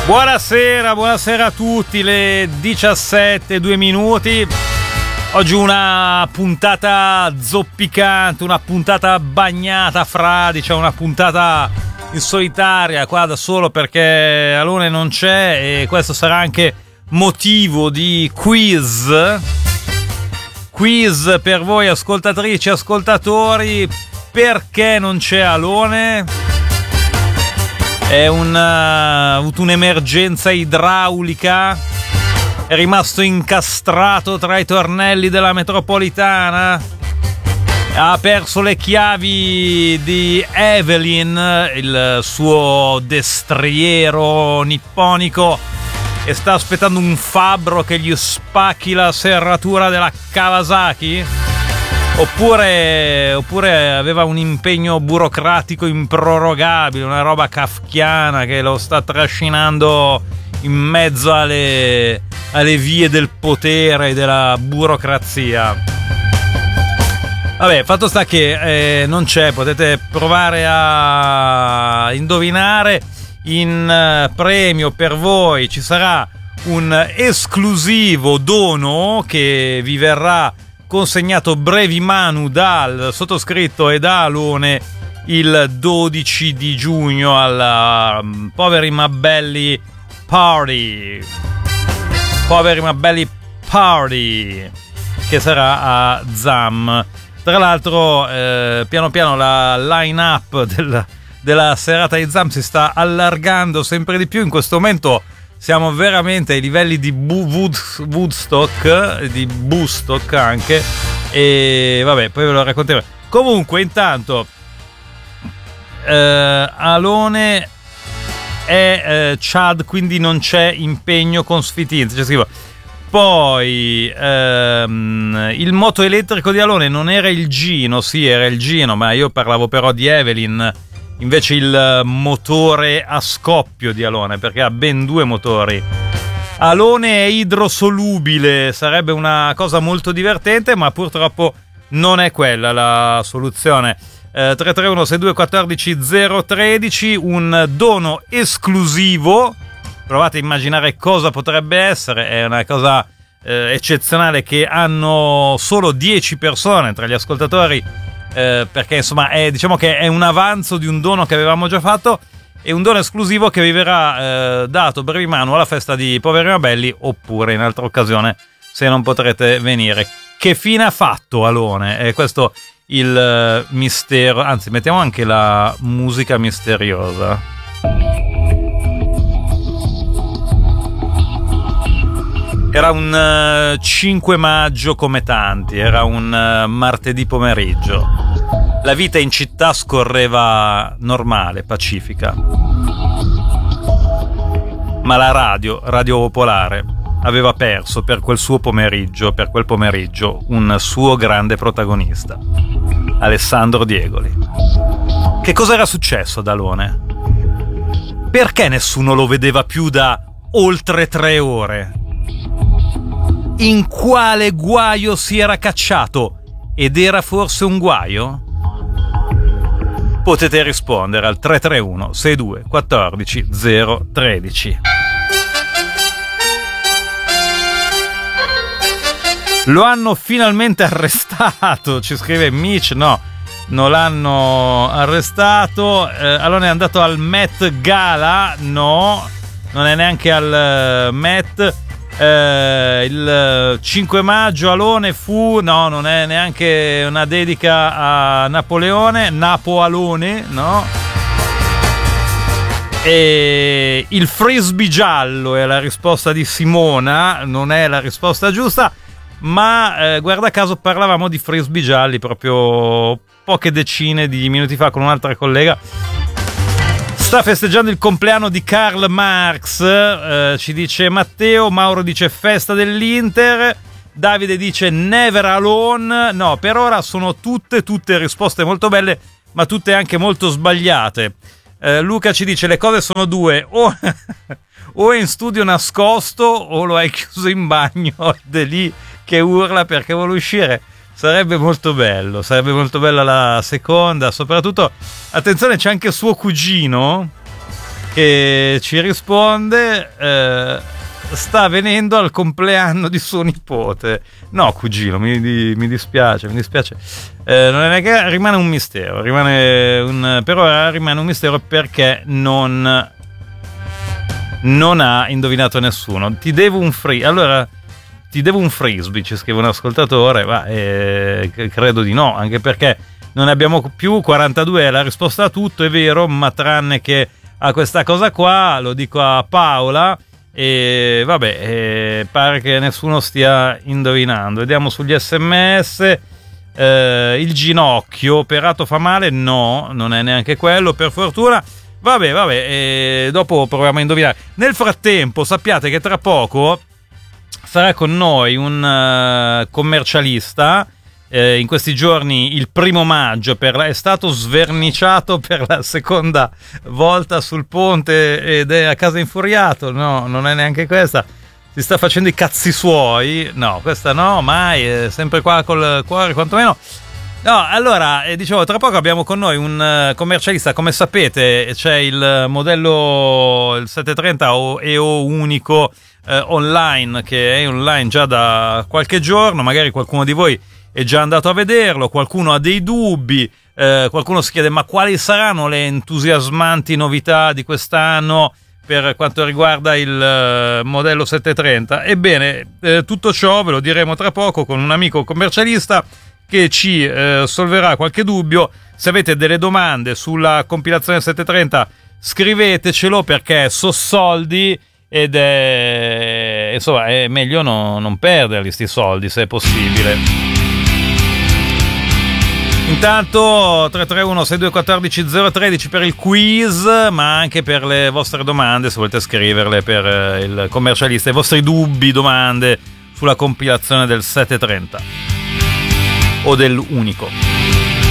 Buonasera a tutti, le 17:02. Oggi una puntata zoppicante, una puntata bagnata fradicia, una puntata in solitaria qua da solo perché Alone non c'è e questo sarà anche motivo di quiz per voi ascoltatrici e ascoltatori. Perché non c'è Alone? Ha avuto un'emergenza idraulica, è rimasto incastrato tra i tornelli della metropolitana, ha perso le chiavi di Evelyn, il suo destriero nipponico, e sta aspettando un fabbro che gli spacchi la serratura della Kawasaki. Oppure aveva un impegno burocratico improrogabile, una roba kafkiana che lo sta trascinando in mezzo alle vie del potere e della burocrazia. Vabbè, fatto sta che non c'è, potete provare a indovinare. In premio per voi ci sarà un esclusivo dono che vi verrà consegnato brevi manu dal sottoscritto e da Alone il 12 di giugno alla Poveri ma Belli Party, che sarà a Zam. Tra l'altro piano piano la line-up della serata di Zam si sta allargando sempre di più. In questo momento siamo veramente ai livelli di Woodstock, di Bustock anche, e vabbè, poi ve lo racconterò. Comunque, intanto, Alone è Chad, quindi non c'è impegno con Sfitinze, c'è scritto. Poi il moto elettrico di Alone non era il Gino, sì, era il Gino, ma io parlavo però di Evelyn. Invece il motore a scoppio di Alone, perché ha ben due motori. Alone è idrosolubile, sarebbe una cosa molto divertente, ma purtroppo non è quella la soluzione. 331 62 14 013, un dono esclusivo. Provate a immaginare cosa potrebbe essere, è una cosa eccezionale che hanno solo 10 persone tra gli ascoltatori. Perché insomma diciamo che è un avanzo di un dono che avevamo già fatto, e un dono esclusivo che vi verrà dato brevi manu alla festa di Poveri ma Belli, oppure in altra occasione se non potrete venire. Che fine ha fatto Alone? È questo il mistero, anzi mettiamo anche la musica misteriosa. Era un 5 maggio come tanti, era un martedì pomeriggio. La vita in città scorreva normale, pacifica. Ma la Radio Popolare, aveva perso per quel pomeriggio, un suo grande protagonista, Alessandro Diegoli. Che cosa era successo ad Alone? Perché nessuno lo vedeva più da oltre 3 ore? In quale guaio si era cacciato? Ed era forse un guaio? Potete rispondere al 331 62 14 013. Lo hanno finalmente arrestato, ci scrive Mitch. No, non l'hanno arrestato. Allora è andato al Met Gala? No, non è neanche al Met. Il 5 maggio Alone fu, no, non è neanche una dedica a Napoleone, Napo-Alone, no. E il frisbee giallo è la risposta di Simona, non è la risposta giusta, ma guarda caso parlavamo di frisbee gialli proprio poche decine di minuti fa con un'altra collega. Sta festeggiando il compleanno di Karl Marx, ci dice Matteo. Mauro dice festa dell'Inter. Davide dice Never Alone. No, per ora sono tutte risposte molto belle, ma tutte anche molto sbagliate. Luca ci dice le cose sono due: o è in studio nascosto o lo hai chiuso in bagno ed è lì che urla perché vuole uscire. Sarebbe molto bella la seconda. Soprattutto, attenzione, c'è anche suo cugino che ci risponde: sta venendo al compleanno di suo nipote. No, cugino, mi dispiace. Non è neanche, rimane un mistero. Per ora rimane un mistero perché non ha indovinato nessuno. Ti devo un frisbee, ci scrive un ascoltatore, ma credo di no, anche perché non ne abbiamo più. 42 è la risposta a tutto, è vero, ma tranne che a questa cosa qua. Lo dico a Paola. E vabbè, pare che nessuno stia indovinando. Vediamo sugli SMS. Il ginocchio operato fa male? No, non è neanche quello, per fortuna. Vabbè, dopo proviamo a indovinare. Nel frattempo sappiate che tra poco sarà con noi un commercialista. In questi giorni il 1° maggio è stato sverniciato per la seconda volta sul ponte ed è a casa infuriato. No, non è neanche questa. Si sta facendo i cazzi suoi. No, questa no, mai. È sempre qua col cuore, quantomeno. No, allora, dicevo, tra poco abbiamo con noi un commercialista. Come sapete c'è il modello, il 730 EO unico online, che è online già da qualche giorno. Magari qualcuno di voi è già andato a vederlo, qualcuno ha dei dubbi, qualcuno si chiede ma quali saranno le entusiasmanti novità di quest'anno per quanto riguarda il modello 730. Ebbene, tutto ciò ve lo diremo tra poco con un amico commercialista che ci solverà qualche dubbio. Se avete delle domande sulla compilazione 730 scrivetecelo, perché so soldi ed è meglio non perderli sti soldi se è possibile. Intanto 331-6214-013 per il quiz, ma anche per le vostre domande, se volete scriverle per il commercialista, i vostri dubbi, domande sulla compilazione del 730 o dell'unico.